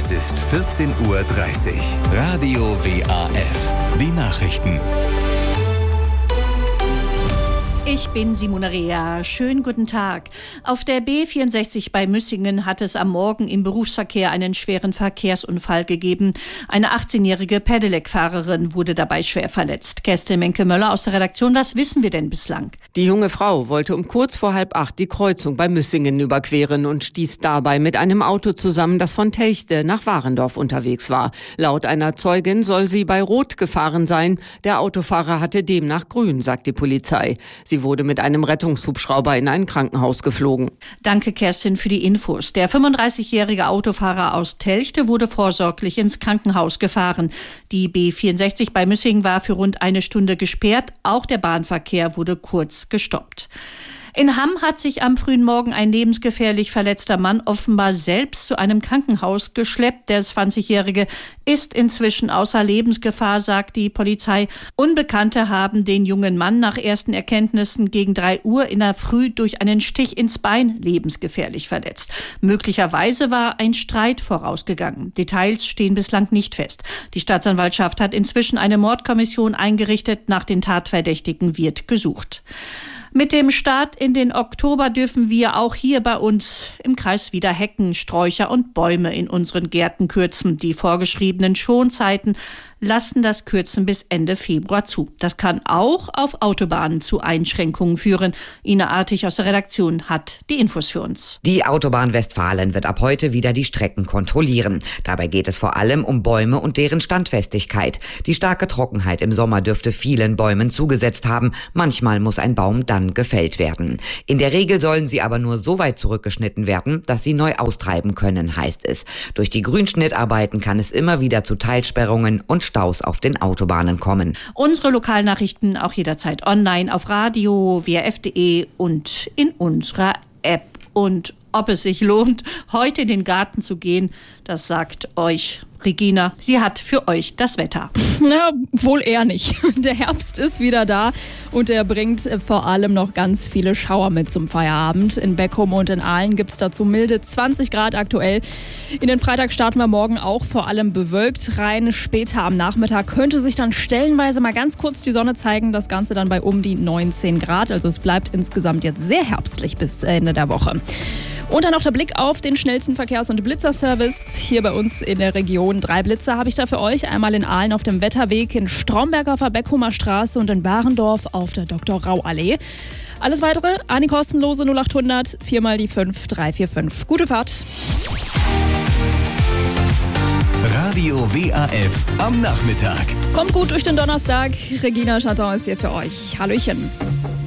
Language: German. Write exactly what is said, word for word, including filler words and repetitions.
Es ist vierzehn Uhr dreißig. Radio W A F. Die Nachrichten. Ich bin Simona Rea. Schönen guten Tag. Auf der B vierundsechzig bei Müssingen hat es am Morgen im Berufsverkehr einen schweren Verkehrsunfall gegeben. Eine achtzehnjährige Pedelec-Fahrerin wurde dabei schwer verletzt. Kerstin Menke-Möller aus der Redaktion, was wissen wir denn bislang? Die junge Frau wollte um kurz vor halb acht die Kreuzung bei Müssingen überqueren und stieß dabei mit einem Auto zusammen, das von Telchte nach Warendorf unterwegs war. Laut einer Zeugin soll sie bei Rot gefahren sein. Der Autofahrer hatte demnach grün, sagt die Polizei. Sie wurde mit einem Rettungshubschrauber in ein Krankenhaus geflogen. Danke, Kerstin, für die Infos. Der fünfunddreißigjährige Autofahrer aus Telchte wurde vorsorglich ins Krankenhaus gefahren. Die B vierundsechzig bei Müssingen war für rund eine Stunde gesperrt. Auch der Bahnverkehr wurde kurz gestoppt. In Hamm hat sich am frühen Morgen ein lebensgefährlich verletzter Mann offenbar selbst zu einem Krankenhaus geschleppt. Der zwanzigjährige ist inzwischen außer Lebensgefahr, sagt die Polizei. Unbekannte haben den jungen Mann nach ersten Erkenntnissen gegen drei Uhr in der Früh durch einen Stich ins Bein lebensgefährlich verletzt. Möglicherweise war ein Streit vorausgegangen. Details stehen bislang nicht fest. Die Staatsanwaltschaft hat inzwischen eine Mordkommission eingerichtet. Nach den Tatverdächtigen wird gesucht. Mit dem Start in den Oktober dürfen wir auch hier bei uns im Kreis wieder Hecken, Sträucher und Bäume in unseren Gärten kürzen. Die vorgeschriebenen Schonzeiten lassen das Kürzen bis Ende Februar zu. Das kann auch auf Autobahnen zu Einschränkungen führen. Ina Artig aus der Redaktion hat die Infos für uns. Die Autobahn Westfalen wird ab heute wieder die Strecken kontrollieren. Dabei geht es vor allem um Bäume und deren Standfestigkeit. Die starke Trockenheit im Sommer dürfte vielen Bäumen zugesetzt haben. Manchmal muss ein Baum dann gefällt werden. In der Regel sollen sie aber nur so weit zurückgeschnitten werden, dass sie neu austreiben können, heißt es. Durch die Grünschnittarbeiten kann es immer wieder zu Teilsperrungen und Staus auf den Autobahnen kommen. Unsere Lokalnachrichten auch jederzeit online auf radio w a f punkt d e und in unserer App. Und ob es sich lohnt, heute in den Garten zu gehen, das sagt euch Regina. Sie hat für euch das Wetter. Na, wohl eher nicht. Der Herbst ist wieder da und er bringt vor allem noch ganz viele Schauer mit zum Feierabend. In Beckum und in Aalen gibt es dazu milde zwanzig Grad aktuell. In den Freitag starten wir morgen auch vor allem bewölkt rein. Später am Nachmittag könnte sich dann stellenweise mal ganz kurz die Sonne zeigen. Das Ganze dann bei um die neunzehn Grad. Also es bleibt insgesamt jetzt sehr herbstlich bis Ende der Woche. Und dann noch der Blick auf den schnellsten Verkehrs- und Blitzerservice hier bei uns in der Region. Drei Blitzer habe ich da für euch. Einmal in Aalen auf dem Wetterweg, in Stromberg auf der Beckhumer Straße und in Barendorf auf der Doktor Rau Allee. Alles weitere an die kostenlose null achthundert vier mal die fünf drei vier fünf. Gute Fahrt. Radio W A F am Nachmittag. Kommt gut durch den Donnerstag. Regina Chatton ist hier für euch. Hallöchen.